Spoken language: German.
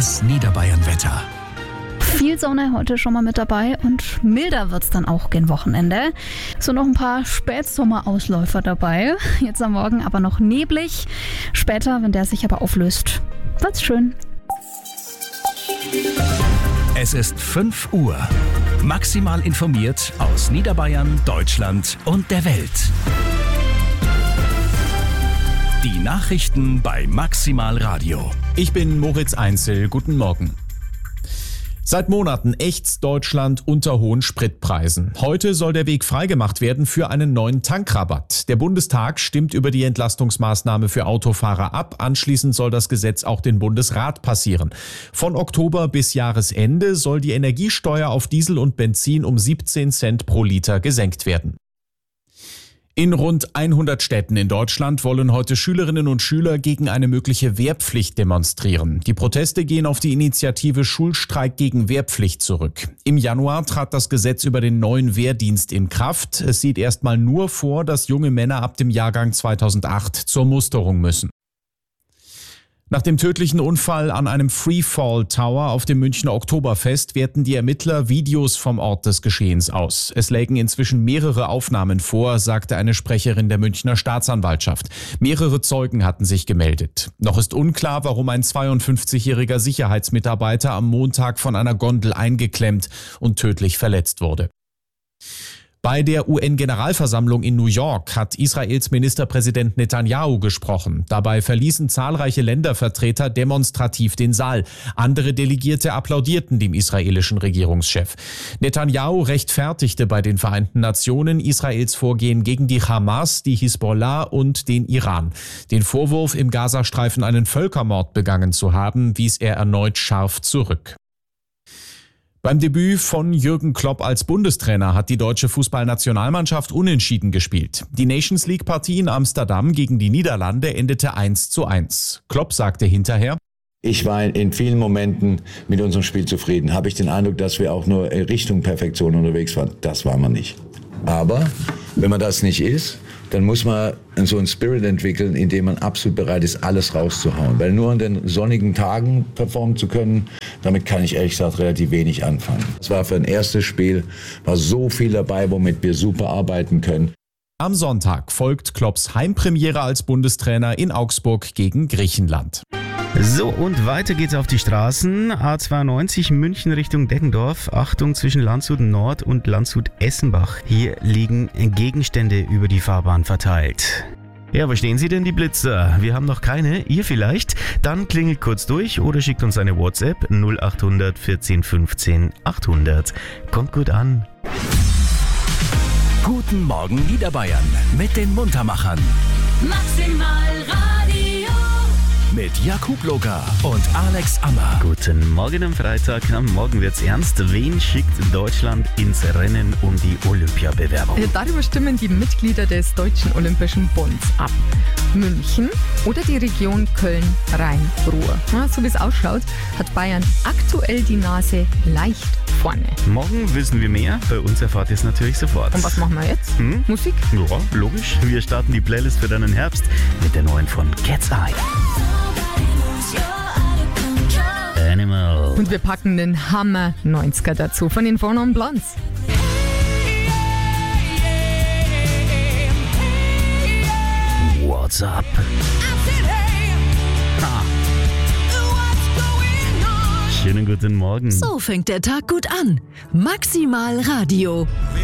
Das Niederbayern-Wetter. Viel Sonne heute schon mal mit dabei und milder wird's dann auch gegen Wochenende. So noch ein paar Spätsommerausläufer dabei. Jetzt am Morgen aber noch neblig. Später, wenn der sich aber auflöst, wird's schön. Es ist 5 Uhr. Maximal informiert aus Niederbayern, Deutschland und der Welt. Die Nachrichten bei Maximal Radio. Ich bin Moritz Einzel. Guten Morgen. Seit Monaten ächzt Deutschland unter hohen Spritpreisen. Heute soll der Weg freigemacht werden für einen neuen Tankrabatt. Der Bundestag stimmt über die Entlastungsmaßnahme für Autofahrer ab. Anschließend soll das Gesetz auch den Bundesrat passieren. Von Oktober bis Jahresende soll die Energiesteuer auf Diesel und Benzin um 17 Cent pro Liter gesenkt werden. In rund 100 Städten in Deutschland wollen heute Schülerinnen und Schüler gegen eine mögliche Wehrpflicht demonstrieren. Die Proteste gehen auf die Initiative Schulstreik gegen Wehrpflicht zurück. Im Januar trat das Gesetz über den neuen Wehrdienst in Kraft. Es sieht erstmal nur vor, dass junge Männer ab dem Jahrgang 2008 zur Musterung müssen. Nach dem tödlichen Unfall an einem Freefall Tower auf dem Münchner Oktoberfest werten die Ermittler Videos vom Ort des Geschehens aus. Es lägen inzwischen mehrere Aufnahmen vor, sagte eine Sprecherin der Münchner Staatsanwaltschaft. Mehrere Zeugen hatten sich gemeldet. Noch ist unklar, warum ein 52-jähriger Sicherheitsmitarbeiter am Montag von einer Gondel eingeklemmt und tödlich verletzt wurde. Bei der UN-Generalversammlung in New York hat Israels Ministerpräsident Netanyahu gesprochen. Dabei verließen zahlreiche Ländervertreter demonstrativ den Saal. Andere Delegierte applaudierten dem israelischen Regierungschef. Netanyahu rechtfertigte bei den Vereinten Nationen Israels Vorgehen gegen die Hamas, die Hisbollah und den Iran. Den Vorwurf, im Gazastreifen einen Völkermord begangen zu haben, wies er erneut scharf zurück. Beim Debüt von Jürgen Klopp als Bundestrainer hat die deutsche Fußballnationalmannschaft unentschieden gespielt. Die Nations League-Partie in Amsterdam gegen die Niederlande endete 1:1. Klopp sagte hinterher: Ich war in vielen Momenten mit unserem Spiel zufrieden. Habe ich den Eindruck, dass wir auch nur Richtung Perfektion unterwegs waren? Das waren wir nicht. Aber wenn man das nicht ist, dann muss man so einen Spirit entwickeln, in dem man absolut bereit ist, alles rauszuhauen. Weil nur an den sonnigen Tagen performen zu können, damit kann ich ehrlich gesagt relativ wenig anfangen. Es war für ein erstes Spiel, war so viel dabei, womit wir super arbeiten können. Am Sonntag folgt Klopps Heimpremiere als Bundestrainer in Augsburg gegen Griechenland. So, und weiter geht's auf die Straßen. A92 München Richtung Deggendorf. Achtung zwischen Landshut Nord und Landshut Essenbach. Hier liegen Gegenstände über die Fahrbahn verteilt. Ja, verstehen Sie denn die Blitzer? Wir haben noch keine, ihr vielleicht? Dann klingelt kurz durch oder schickt uns eine WhatsApp 0800 14 15 800. Kommt gut an. Guten Morgen Niederbayern mit den Muntermachern. Maximal Radio. Mit Jakub Locker und Alex Ammer. Guten Morgen am Freitag. Am Morgen wird's ernst. Wen schickt Deutschland ins Rennen um die Olympiabewerbung? Darüber stimmen die Mitglieder des Deutschen Olympischen Bunds ab. München oder die Region Köln-Rhein-Ruhr. Ja, so wie es ausschaut, hat Bayern aktuell die Nase leicht vorne. Morgen wissen wir mehr. Bei uns erfahrt ihr es natürlich sofort. Und was machen wir jetzt? Musik? Ja, logisch. Wir starten die Playlist für deinen Herbst mit der neuen von Cat's Eye. Animal. Und wir packen den Hammer 90er dazu von den Four Non Blondes. What's up? Schönen guten Morgen. So fängt der Tag gut an. Maximal Radio.